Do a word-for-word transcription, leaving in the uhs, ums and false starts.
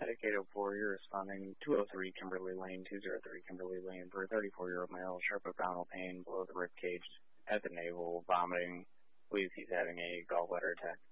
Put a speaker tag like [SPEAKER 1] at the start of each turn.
[SPEAKER 1] Medic eight oh four, you're responding two oh three Kimberly Lane, two oh three Kimberly Lane for a thirty-four-year-old male, sharp abdominal pain below the rib cage at the navel, vomiting. Please, he's having a gallbladder attack.